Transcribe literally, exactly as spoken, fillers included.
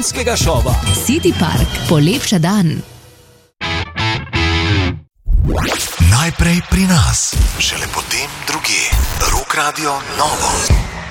nedeljskega šova. City Park, polepša dan. Najprej pri nas, šele potem drugje. Rock Radio Novo.